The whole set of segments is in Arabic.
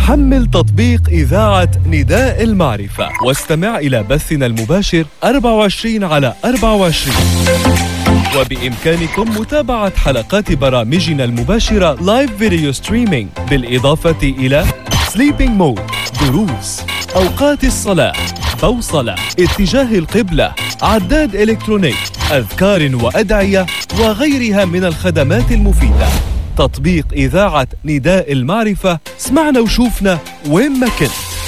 حمل تطبيق إذاعة نداء المعرفة واستمع إلى بثنا المباشر 24 على 24. وبإمكانكم متابعة حلقات برامجنا المباشرة لايف فيديو ستريمينج، بالإضافة إلى سليبينج مود، دروس، أوقات الصلاة، بوصلة، اتجاه القبلة، عداد إلكتروني، أذكار وأدعية وغيرها من الخدمات المفيدة. تطبيق إذاعة نداء المعرفة، اسمعنا وشوفنا وين ما كنت.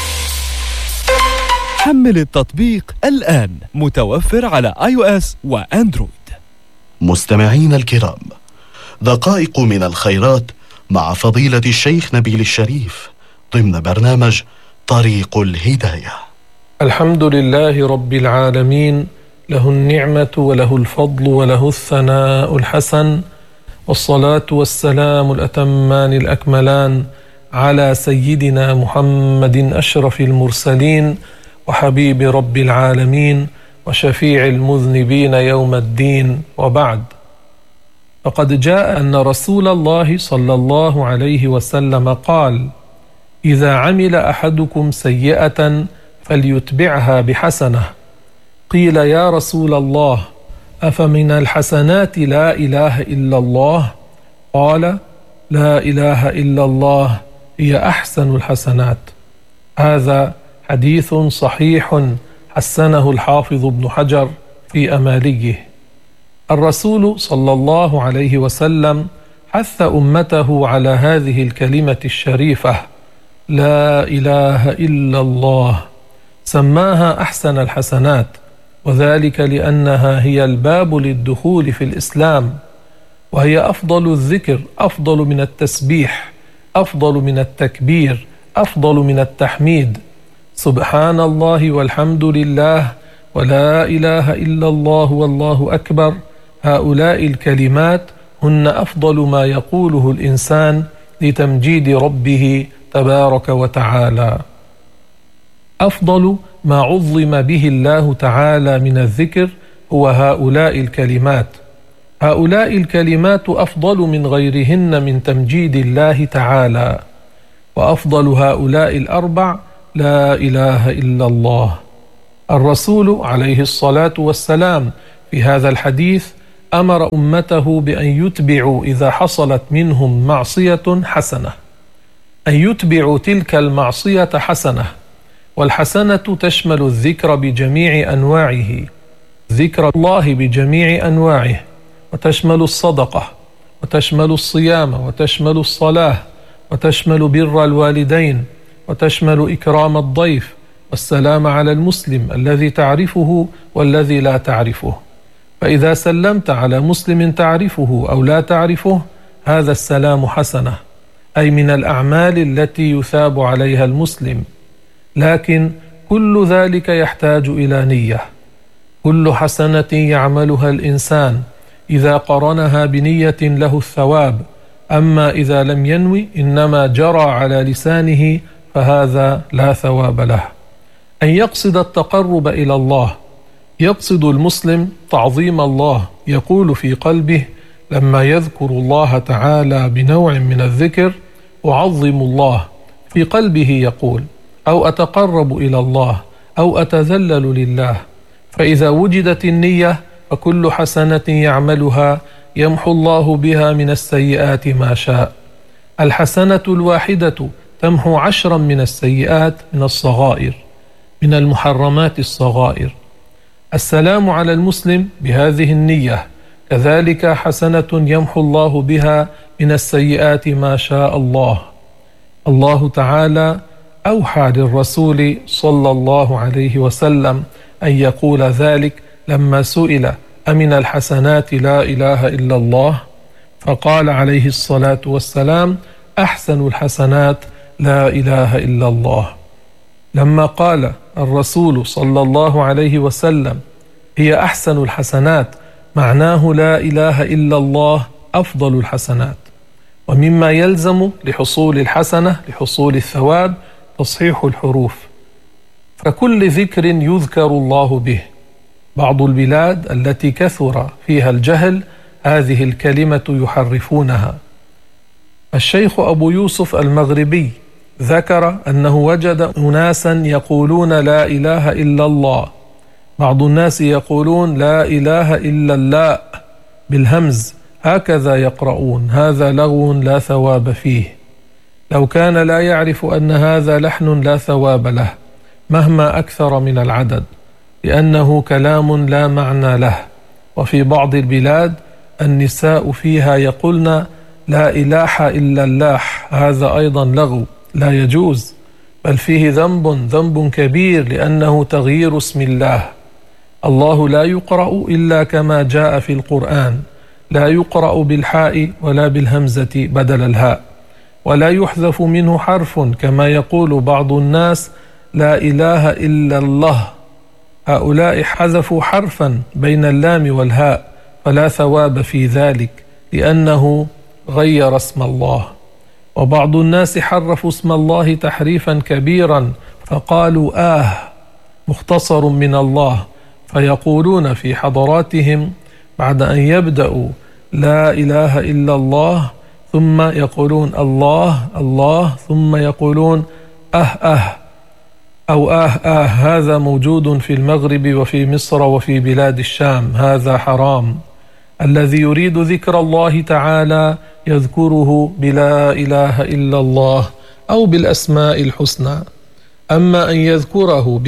حمل التطبيق الآن، متوفر على iOS وأندرويد. مستمعين الكرام، دقائق من الخيرات مع فضيلة الشيخ نبيل الشريف ضمن برنامج طريق الهداية. الحمد لله رب العالمين، له النعمة وله الفضل وله الثناء الحسن، والصلاة والسلام الأتمان الأكملان على سيدنا محمد أشرف المرسلين وحبيب رب العالمين وشفيع المذنبين يوم الدين، وبعد. فقد جاء أن رسول الله صلى الله عليه وسلم قال: إذا عمل أحدكم سيئة فليتبعها بحسنة. قيل: يا رسول الله، أفمن الحسنات لا إله إلا الله؟ قال: لا إله إلا الله هي أحسن الحسنات. هذا حديث صحيح حسنه الحافظ ابن حجر في أماليه. الرسول صلى الله عليه وسلم حث أمته على هذه الكلمة الشريفة: لا إله إلا الله، سماها أحسن الحسنات، وذلك لأنها هي الباب للدخول في الإسلام، وهي أفضل الذكر، أفضل من التسبيح، أفضل من التكبير، أفضل من التحميد. سبحان الله والحمد لله ولا إله إلا الله والله أكبر، هؤلاء الكلمات هن أفضل ما يقوله الإنسان لتمجيد ربه تبارك وتعالى. أفضل ما عظم به الله تعالى من الذكر هو هؤلاء الكلمات. هؤلاء الكلمات أفضل من غيرهن من تمجيد الله تعالى، وأفضل هؤلاء الأربع لا إله إلا الله. الرسول عليه الصلاة والسلام في هذا الحديث أمر أمته بأن يتبعوا إذا حصلت منهم معصية حسنة، أن يتبعوا تلك المعصية حسنة. والحسنة تشمل الذكر بجميع أنواعه، ذكر الله بجميع أنواعه، وتشمل الصدقة، وتشمل الصيام، وتشمل الصلاة، وتشمل بر الوالدين، وتشمل إكرام الضيف، والسلام على المسلم الذي تعرفه والذي لا تعرفه. فإذا سلمت على مسلم تعرفه أو لا تعرفه، هذا السلام حسنة، أي من الأعمال التي يثاب عليها المسلم. لكن كل ذلك يحتاج إلى نية. كل حسنة يعملها الإنسان إذا قرنها بنية له الثواب، أما إذا لم ينوي إنما جرى على لسانه فهذا لا ثواب له. أن يقصد التقرب إلى الله، يقصد المسلم تعظيم الله، يقول في قلبه لما يذكر الله تعالى بنوع من الذكر: أعظم الله. في قلبه يقول: أو أتقرب إلى الله، أو أتذلل لله. فإذا وجدت النية فكل حسنة يعملها يمحو الله بها من السيئات ما شاء. الحسنة الواحدة تمحو 10 من السيئات، من الصغائر، من المحرمات الصغائر. السلام على المسلم بهذه النية كذلك حسنة يمحو الله بها من السيئات ما شاء الله. الله تعالى أوحى للرسول صلى الله عليه وسلم أن يقول ذلك لما سئل: أمن الحسنات لا إله إلا الله؟ فقال عليه الصلاة والسلام: أحسن الحسنات لا إله إلا الله. لما قال الرسول صلى الله عليه وسلم: هي أحسن الحسنات، معناه لا إله إلا الله أفضل الحسنات. ومما يلزم لحصول الحسنة، لحصول الثواب، تصحيح الحروف، فكل ذكر يذكر الله به. بعض البلاد التي كثر فيها الجهل هذه الكلمة يحرفونها. الشيخ أبو يوسف المغربي ذكر أنه وجد أناسا يقولون لا إله إلا الله. بعض الناس يقولون لا إله إلا الله بالهمز، هكذا يقرؤون. هذا لغو لا ثواب فيه. لو كان لا يعرف أن هذا لحن لا ثواب له مهما أكثر من العدد، لأنه كلام لا معنى له. وفي بعض البلاد النساء فيها يقولن لا إله إلا الله، هذا أيضا لغو لا يجوز، بل فيه ذنب كبير، لأنه تغيير اسم الله. الله لا يقرأ إلا كما جاء في القرآن، لا يقرأ بالحاء ولا بالهمزة بدل الهاء، ولا يحذف منه حرف كما يقول بعض الناس لا إله إلا الله. هؤلاء حذفوا حرفا بين اللام والهاء، فلا ثواب في ذلك، لأنه غير اسم الله. وبعض الناس حرفوا اسم الله تحريفا كبيرا، فقالوا مختصر من الله، فيقولون في حضراتهم بعد أن يبدأوا لا إله إلا الله ثم يقولون الله الله ثم يقولون أو هذا موجود في المغرب وفي مصر وفي بلاد الشام، هذا حرام. الذي يريد ذكر الله تعالى يذكره بلا إله إلا الله أو بالأسماء الحسنى. أما أن يذكره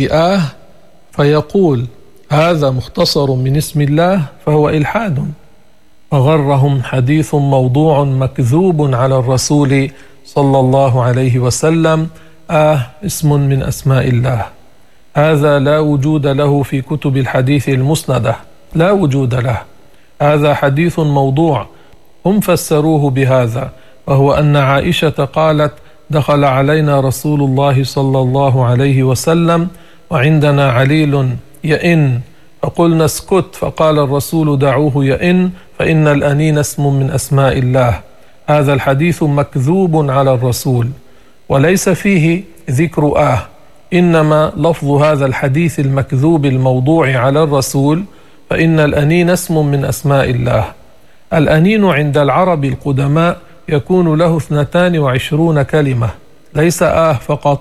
فيقول هذا مختصر من اسم الله فهو إلحاد. فغرهم حديث موضوع مكذوب على الرسول صلى الله عليه وسلم، اسم من أسماء الله. هذا لا وجود له في كتب الحديث المسندة، لا وجود له. هذا حديث موضوع، هم فسروه بهذا، وهو أن عائشة قالت دخل علينا رسول الله صلى الله عليه وسلم وعندنا عليل يئن، فقلنا اسكت، فقال الرسول دعوه يئن فإن الأنين اسم من أسماء الله. هذا الحديث مكذوب على الرسول وليس فيه ذكر إنما لفظ هذا الحديث المكذوب الموضوع على الرسول فإن الأنين اسم من أسماء الله. الأنين عند العرب القدماء يكون له 22 كلمة، ليس فقط.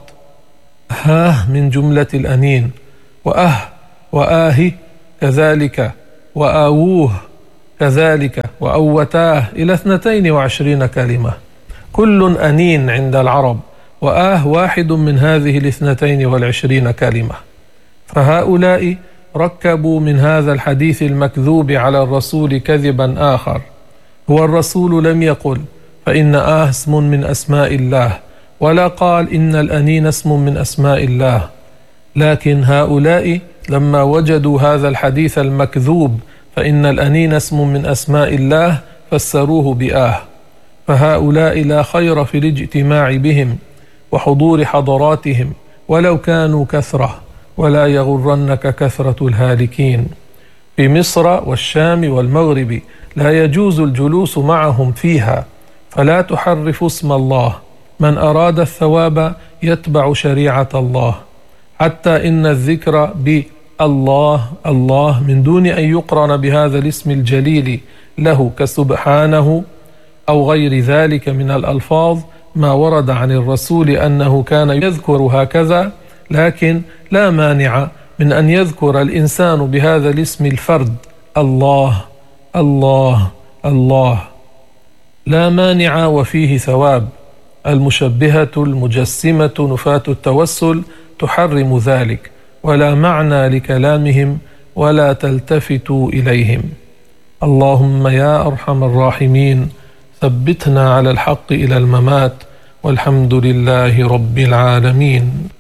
من جملة الأنين، وآه كذلك، وآووه كذلك، وأوتاه، إلى 22 كلمة. كل أنين عند العرب، واحد من هذه 22 كلمة. فهؤلاء ركبوا من هذا الحديث المكذوب على الرسول كذبا آخر. هو الرسول لم يقل فإن اسم من أسماء الله، ولا قال إن الأنين اسم من أسماء الله، لكن هؤلاء لما وجدوا هذا الحديث المكذوب فإن الأنين اسم من أسماء الله فسروه فهؤلاء لا خير في الاجتماع بهم وحضور حضراتهم ولو كانوا كثرة، ولا يغرنك كثرة الهالكين. في مصر والشام والمغرب لا يجوز الجلوس معهم فيها، فلا تحرف اسم الله. من أراد الثواب يتبع شريعة الله، حتى إن الذكر بالله الله من دون أن يقرن بهذا الاسم الجليل له كسبحانه أو غير ذلك من الألفاظ ما ورد عن الرسول أنه كان يذكر هكذا، لكن لا مانع من أن يذكر الإنسان بهذا الاسم الفرد الله الله الله، لا مانع وفيه ثواب. المشبهة المجسمة نفاة التوسل تحرم ذلك، ولا معنى لكلامهم ولا تلتفتوا إليهم. اللهم يا أرحم الراحمين ثبتنا على الحق إلى الممات، والحمد لله رب العالمين.